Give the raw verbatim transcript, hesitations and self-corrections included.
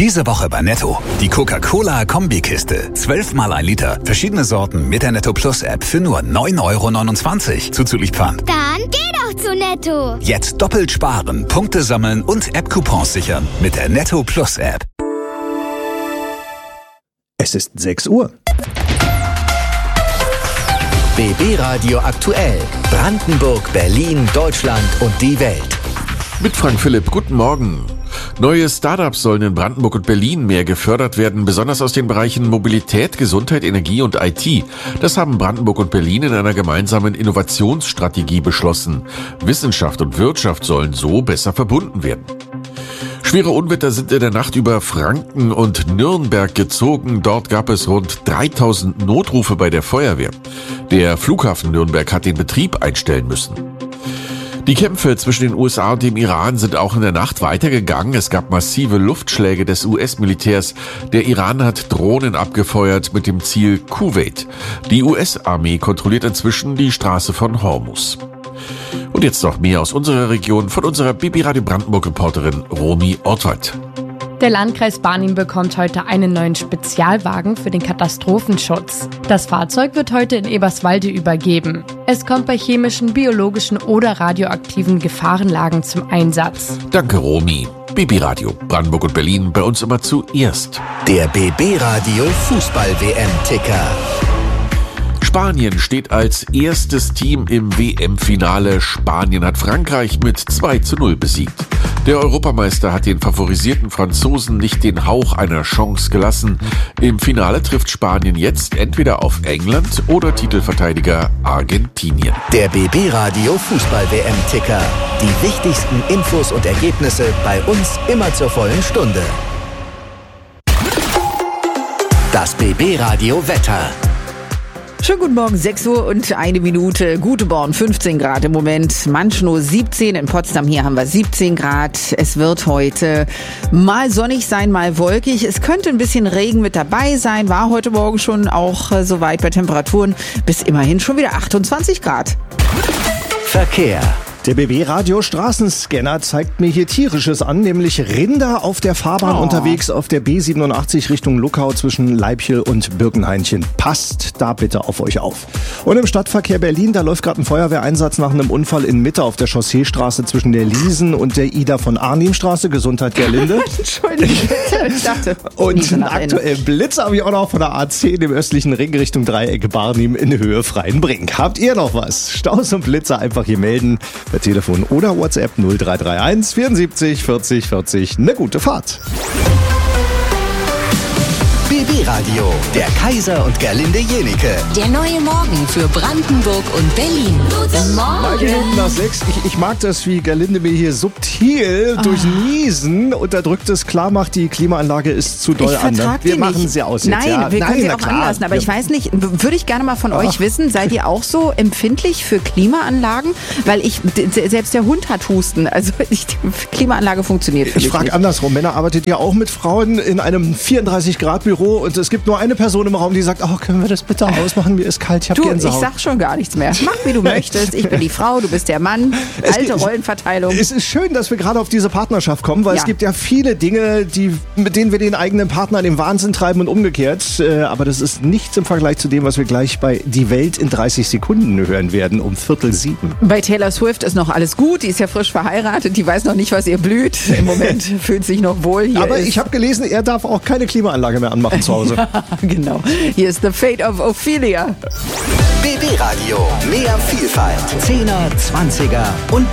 Diese Woche bei Netto. Die Coca-Cola-Kombikiste. zwölf mal ein Liter. Verschiedene Sorten mit der Netto Plus App für nur neun Euro neunundzwanzig. Zuzüglich Pfand. Dann geh doch zu Netto. Jetzt doppelt sparen, Punkte sammeln und App-Coupons sichern mit der Netto Plus App. Es ist sechs Uhr. B B Radio aktuell. Brandenburg, Berlin, Deutschland und die Welt. Mit Frank Philipp, guten Morgen. Neue Startups sollen in Brandenburg und Berlin mehr gefördert werden, besonders aus den Bereichen Mobilität, Gesundheit, Energie und I T. Das haben Brandenburg und Berlin in einer gemeinsamen Innovationsstrategie beschlossen. Wissenschaft und Wirtschaft sollen so besser verbunden werden. Schwere Unwetter sind in der Nacht über Franken und Nürnberg gezogen. Dort gab es rund dreitausend Notrufe bei der Feuerwehr. Der Flughafen Nürnberg hat den Betrieb einstellen müssen. Die Kämpfe zwischen den U S A und dem Iran sind auch in der Nacht weitergegangen. Es gab massive Luftschläge des U S-Militärs. Der Iran hat Drohnen abgefeuert mit dem Ziel Kuwait. Die U S-Armee kontrolliert inzwischen die Straße von Hormuz. Und jetzt noch mehr aus unserer Region von unserer B B Radio Brandenburg-Reporterin Romy Ortwald. Der Landkreis Barnim bekommt heute einen neuen Spezialwagen für den Katastrophenschutz. Das Fahrzeug wird heute in Eberswalde übergeben. Es kommt bei chemischen, biologischen oder radioaktiven Gefahrenlagen zum Einsatz. Danke, Romy. B B Radio Brandenburg und Berlin, bei uns immer zuerst. Der B B Radio Fußball-W M-Ticker. Spanien steht als erstes Team im W M-Finale. Spanien hat Frankreich mit zwei zu null besiegt. Der Europameister hat den favorisierten Franzosen nicht den Hauch einer Chance gelassen. Im Finale trifft Spanien jetzt entweder auf England oder Titelverteidiger Argentinien. Der B B Radio Fußball-W M-Ticker. Die wichtigsten Infos und Ergebnisse bei uns immer zur vollen Stunde. Das B B Radio Wetter. Schönen guten Morgen, sechs Uhr und eine Minute. Güteborn, fünfzehn Grad im Moment. Manchnow siebzehn. In Potsdam hier haben wir siebzehn Grad. Es wird heute mal sonnig sein, mal wolkig. Es könnte ein bisschen Regen mit dabei sein. War heute Morgen schon auch äh, soweit bei Temperaturen bis immerhin schon wieder achtundzwanzig Grad. Verkehr. Der B B-Radio Straßenscanner zeigt mir hier Tierisches an, nämlich Rinder auf der Fahrbahn Oh. unterwegs auf der B siebenundachtzig Richtung Luckau zwischen Leibchel und Birkenhainchen. Passt da bitte auf euch auf. Und im Stadtverkehr Berlin, da läuft gerade ein Feuerwehreinsatz nach einem Unfall in Mitte auf der Chausseestraße zwischen der Liesen und der Ida von Arnim-Straße. Gesundheit, Gerlinde. Entschuldigung, ich dachte. Und einen aktuellen Blitz habe ich auch noch von der A zehn im östlichen Ring Richtung Dreieck Barnim in Höhe Freienbrink. Habt ihr noch was? Staus und Blitze einfach hier melden. Per Telefon oder WhatsApp null drei drei eins vierundsiebzig vierzig vierzig. Eine gute Fahrt. B B-Radio, der Kaiser und Gerlinde Jenike. Der neue Morgen für Brandenburg und Berlin. Guten Mal Minuten nach sechs. Ich, ich mag das, wie Gerlinde mir hier subtil durch Niesen unterdrücktes klar macht, die Klimaanlage ist zu doll Ich an. vertrag Wir die machen nicht. sie aus jetzt. Nein, ja. wir können Nein, sie na auch klar. anlassen. Aber Wir- ich weiß nicht, w- würde ich gerne mal von euch wissen, seid ihr auch so empfindlich für Klimaanlagen? Weil ich, d- selbst der Hund hat Husten. Also ich, die Klimaanlage funktioniert für Ich mich frage nicht. andersrum. Männer arbeitet ja auch mit Frauen in einem vierunddreißig Grad Büro und es gibt nur eine Person im Raum, die sagt, oh, können wir das bitte ausmachen? Mir ist kalt, ich habe Du, ich Gänsehaut. sag schon gar nichts mehr. Mach, wie du möchtest. Ich bin die Frau, du bist der Mann. Es Alte gibt- Rollenverteilung. Es ist schön, dass wir gerade auf diese Partnerschaft kommen, weil Ja. es gibt ja viele Dinge, die, mit denen wir den eigenen Partner in den Wahnsinn treiben und umgekehrt. Äh, aber das ist nichts im Vergleich zu dem, was wir gleich bei Die Welt in dreißig Sekunden hören werden, um Viertel sieben. Bei Taylor Swift ist noch alles gut. Die ist ja frisch verheiratet. Die weiß noch nicht, was ihr blüht. Im Moment fühlt sich noch wohl. Hier Aber ist ich habe gelesen, er darf auch keine Klimaanlage mehr anmachen zu Hause. genau. Hier ist The Fate of Ophelia. B B-Radio, mehr Vielfalt. Zehner, Zwanziger und